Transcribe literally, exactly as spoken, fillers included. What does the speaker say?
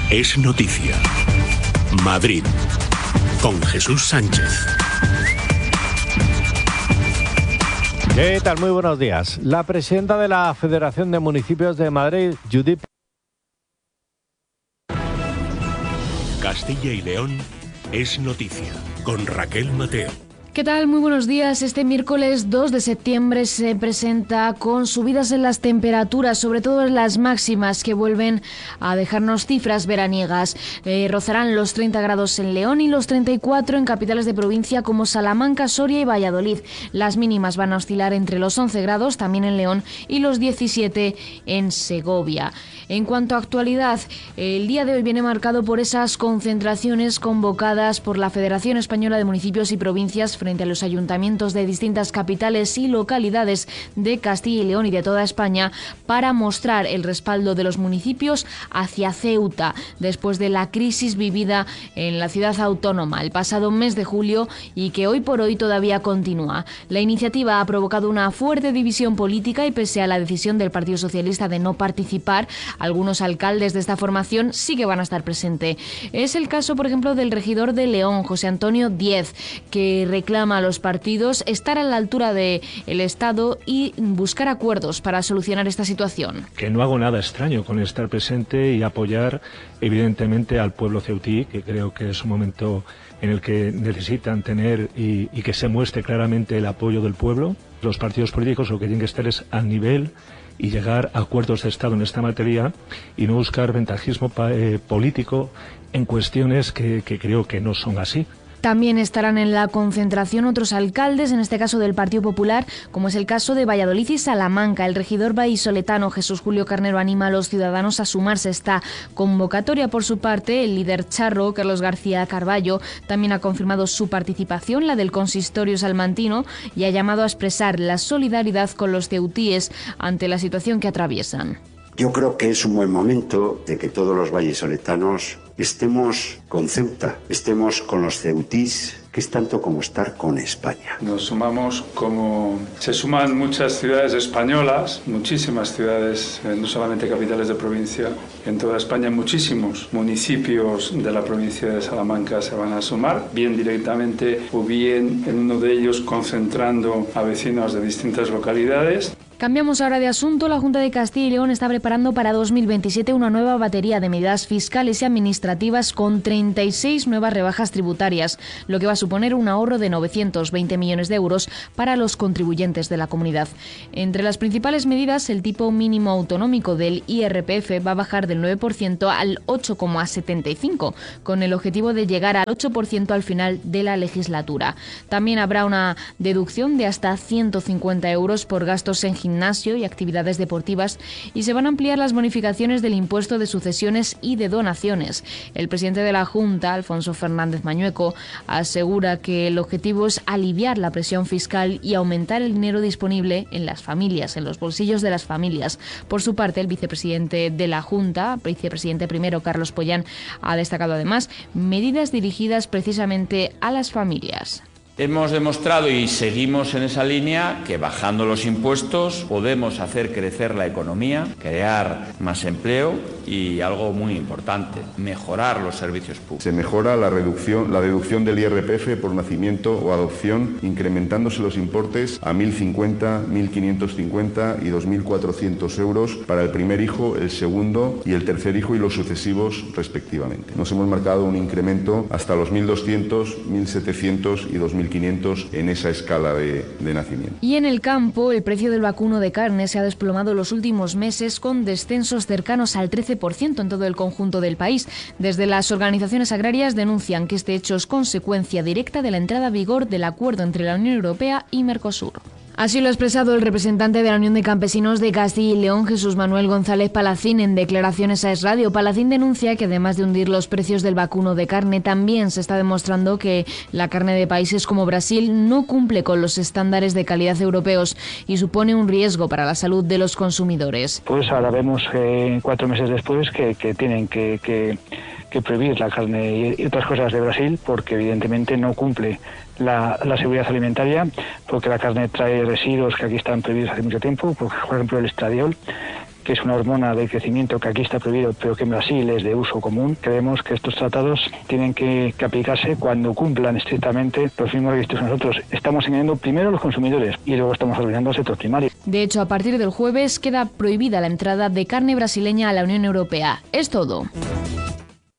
es noticia. Madrid, con Jesús Sánchez. ¿Qué tal? Muy buenos días. La presidenta de la Federación de Municipios de Madrid, Judith. Castilla y León es noticia, con Raquel Mateo. ¿Qué tal? Muy buenos días. Este miércoles dos de septiembre se presenta con subidas en las temperaturas, sobre todo en las máximas, que vuelven a dejarnos cifras veraniegas. Eh, rozarán los treinta grados en León y los treinta y cuatro en capitales de provincia como Salamanca, Soria y Valladolid. Las mínimas van a oscilar entre los once grados, también en León, y los diecisiete en Segovia. En cuanto a actualidad, el día de hoy viene marcado por esas concentraciones convocadas por la Federación Española de Municipios y Provincias frente a los ayuntamientos de distintas capitales y localidades de Castilla y León y de toda España para mostrar el respaldo de los municipios hacia Ceuta después de la crisis vivida en la ciudad autónoma el pasado mes de julio y que hoy por hoy todavía continúa. La iniciativa ha provocado una fuerte división política y pese a la decisión del Partido Socialista de no participar, algunos alcaldes de esta formación sí que van a estar presentes. Es el caso, por ejemplo, del regidor de León, José Antonio Díez, que reclama a los partidos estar a la altura del Estado y buscar acuerdos para solucionar esta situación. Que no hago nada extraño con estar presente y apoyar evidentemente al pueblo ceutí, que creo que es un momento en el que necesitan tener y, y que se muestre claramente el apoyo del pueblo. Los partidos políticos lo que tienen que estar es al nivel y llegar a acuerdos de Estado en esta materia y no buscar ventajismo eh, político en cuestiones que, que creo que no son así. También estarán en la concentración otros alcaldes, en este caso del Partido Popular, como es el caso de Valladolid y Salamanca. El regidor vallisoletano Jesús Julio Carnero anima a los ciudadanos a sumarse a esta convocatoria. Por su parte, el líder charro, Carlos García Carballo, también ha confirmado su participación, la del consistorio salmantino, y ha llamado a expresar la solidaridad con los ceutíes ante la situación que atraviesan. Yo creo que es un buen momento de que todos los vallisoletanos estemos con Ceuta, estemos con los ceutís, que es tanto como estar con España. Nos sumamos como se suman muchas ciudades españolas, muchísimas ciudades, no solamente capitales de provincia, en toda España muchísimos municipios de la provincia de Salamanca se van a sumar, bien directamente o bien en uno de ellos concentrando a vecinos de distintas localidades. Cambiamos ahora de asunto. La Junta de Castilla y León está preparando para dos mil veintisiete una nueva batería de medidas fiscales y administrativas con treinta y seis nuevas rebajas tributarias, lo que va a suponer un ahorro de novecientos veinte millones de euros para los contribuyentes de la comunidad. Entre las principales medidas, el tipo mínimo autonómico del I R P F va a bajar del nueve por ciento al ocho coma setenta y cinco por ciento, con el objetivo de llegar al ocho por ciento al final de la legislatura. También habrá una deducción de hasta ciento cincuenta euros por gastos en gimnasio gimnasio y actividades deportivas y se van a ampliar las bonificaciones del impuesto de sucesiones y de donaciones. El presidente de la Junta, Alfonso Fernández Mañueco, asegura que el objetivo es aliviar la presión fiscal y aumentar el dinero disponible en las familias, en los bolsillos de las familias. Por su parte, el vicepresidente de la Junta, vicepresidente primero Carlos Pollán, ha destacado además medidas dirigidas precisamente a las familias. Hemos demostrado y seguimos en esa línea que bajando los impuestos podemos hacer crecer la economía, crear más empleo y algo muy importante, mejorar los servicios públicos. Se mejora la reducción, la deducción del I R P F por nacimiento o adopción, incrementándose los importes a mil cincuenta, mil quinientos cincuenta y dos mil cuatrocientos euros para el primer hijo, el segundo y el tercer hijo y los sucesivos respectivamente. Nos hemos marcado un incremento hasta los mil doscientos, mil setecientos y dos mil quinientos en esa escala de, de nacimiento. Y en el campo, el precio del vacuno de carne se ha desplomado los últimos meses con descensos cercanos al trece por ciento en todo el conjunto del país. Desde las organizaciones agrarias denuncian que este hecho es consecuencia directa de la entrada a vigor del acuerdo entre la Unión Europea y Mercosur. Así lo ha expresado el representante de la Unión de Campesinos de Castilla y León, Jesús Manuel González Palacín, en declaraciones a Es Radio. Palacín denuncia que además de hundir los precios del vacuno de carne, también se está demostrando que la carne de países como Brasil no cumple con los estándares de calidad europeos y supone un riesgo para la salud de los consumidores. Pues ahora vemos eh, cuatro meses después que, que tienen que... que... que prohibir la carne y otras cosas de Brasil porque evidentemente no cumple la, la seguridad alimentaria, porque la carne trae residuos que aquí están prohibidos hace mucho tiempo, por ejemplo el estradiol, que que es una hormona de crecimiento que aquí está prohibido, pero que en Brasil es de uso común. Creemos que estos tratados tienen que, que aplicarse cuando cumplan estrictamente los mismos requisitos. Nosotros estamos engañando primero a los consumidores y luego estamos arruinando al sector primario. De hecho, a partir del jueves queda prohibida la entrada de carne brasileña a la Unión Europea. Es todo.